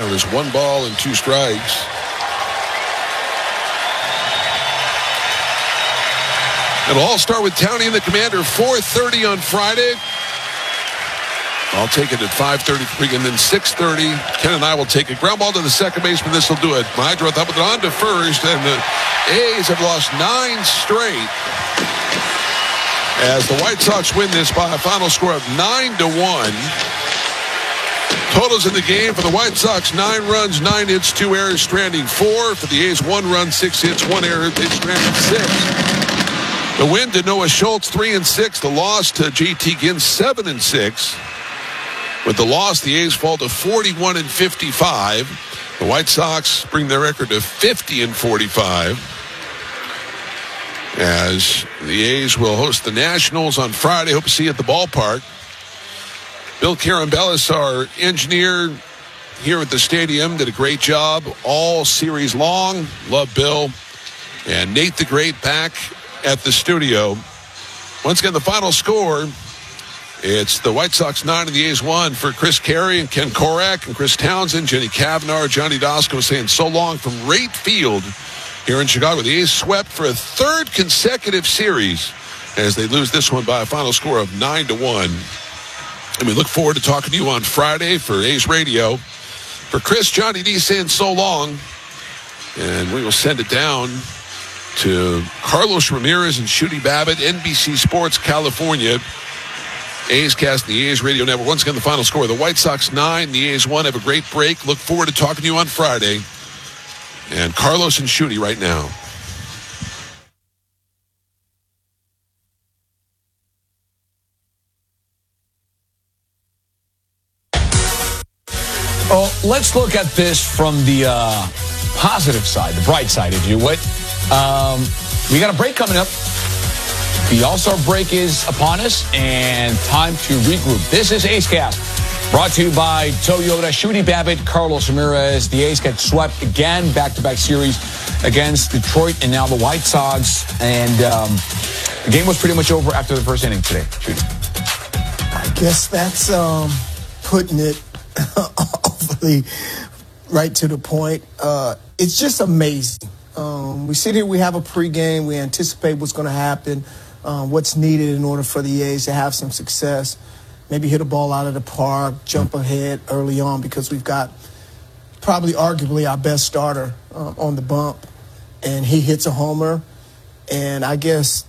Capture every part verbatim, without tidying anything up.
Count is one ball and two strikes. It'll all start with Townie and the Commander, four thirty on Friday. I'll take it at five thirty-three, and then six thirty, Ken and I will take a ground ball to the second baseman. This will do it. Maedroth up with it on to first, and the A's have lost nine straight as the White Sox win this by a final score of nine to one. Totals in the game for the White Sox: nine runs, nine hits, two errors, stranding four. For the A's, one run, six hits, one error, they stranded six. The win to Noah Schultz, three and six. The loss to J T Ginn, seven and six. With the loss, the A's fall to forty-one and fifty-five. The White Sox bring their record to fifty and forty-five. As the A's will host the Nationals on Friday. Hope to see you at the ballpark. Bill Carambellis, our engineer here at the stadium, did a great job all series long. Love Bill. And Nate the Great back at the studio. Once again, the final score, it's the White Sox nine and the A's one. For Chris Carey and Ken Korak and Chris Townsend, Jenny Kavanaugh, Johnny Dosco saying so long from Rate Field here in Chicago. The A's swept for a third consecutive series as they lose this one by a final score of nine to one. And we look forward to talking to you on Friday for A's Radio. For Chris, Johnny D saying so long. And we will send it down to Carlos Ramirez and Shooty Babbitt, N B C Sports, California. A's Cast, the A's Radio Network. Once again, the final score, the White Sox nine, the A's one. Have a great break. Look forward to talking to you on Friday. And Carlos and Shooty right now. Well, let's look at this from the uh, positive side, the bright side, if you would. Um, we got a break coming up. The All-Star break is upon us, and time to regroup. This is A's Cast, brought to you by Toyota. Shooty Babbitt, Carlos Ramirez. The A's get swept again, back-to-back series against Detroit and now the White Sox. And um, the game was pretty much over after the first inning today. Shooty. I guess that's um, putting it awfully right to the point. Uh, it's just amazing. Um, we sit here, we have a pregame, we anticipate what's going to happen, um, what's needed in order for the A's to have some success. Maybe hit a ball out of the park, jump ahead early on because we've got probably arguably our best starter uh, on the bump, and he hits a homer. And I guess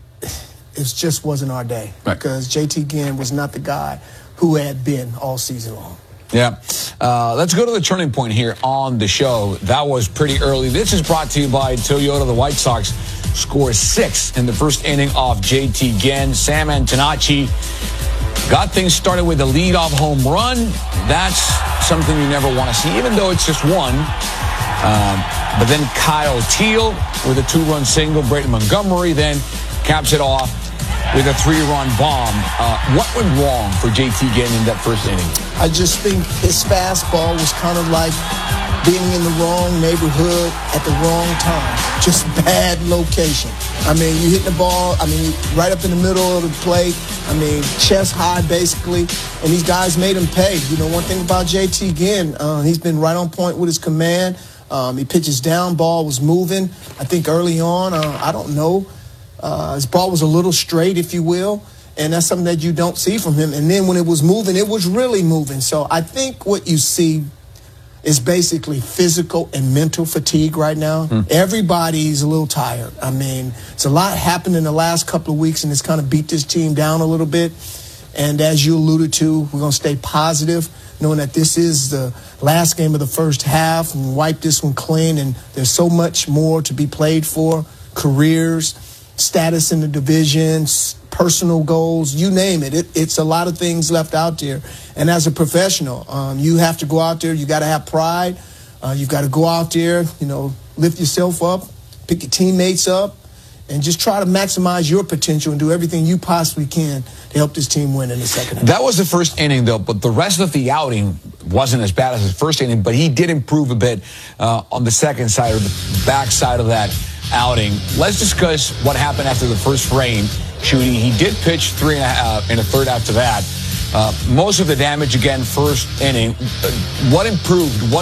it just wasn't our day right. because J T Ginn was not the guy who had been all season long. Yeah. Uh, let's go to the turning point here on the show. That was pretty early. This is brought to you by Toyota. The White Sox score six in the first inning off J T Ginn. Sam Antonacci got things started with a leadoff home run. That's something you never want to see, even though it's just one. Um, but then Kyle Teal with a two-run single. Braden Montgomery then caps it off with a three-run bomb. Uh, what went wrong for J T Ginn in that first inning? I just think his fastball was kind of like being in the wrong neighborhood at the wrong time. Just bad location. I mean, you hit the ball, I mean, right up in the middle of the plate. I mean, chest high, basically. And these guys made him pay. You know, one thing about J T Ginn, uh, he's been right on point with his command. Um, he pitches down, ball was moving. I think early on, uh, I don't know, uh, his ball was a little straight, if you will. And that's something that you don't see from him. And then when it was moving, it was really moving. So I think what you see is basically physical and mental fatigue right now. Mm. Everybody's a little tired. I mean, it's a lot happened in the last couple of weeks, and it's kind of beat this team down a little bit. And as you alluded to, we're going to stay positive, knowing that this is the last game of the first half, and wipe this one clean. And there's so much more to be played for, careers, status in the divisions, personal goals, you name it. it. It's a lot of things left out there. And as a professional, um, you have to go out there. You got to have pride. Uh, you've got to go out there, you know, lift yourself up, pick your teammates up, and just try to maximize your potential and do everything you possibly can to help this team win in the second half. That was the first inning, though, but the rest of the outing wasn't as bad as the first inning, but he did improve a bit uh, on the second side or the back side of that outing. Let's discuss what happened after the first frame. Shooty, he did pitch three and a, uh, and a third after that. Uh, most of the damage, again, first inning. What improved? What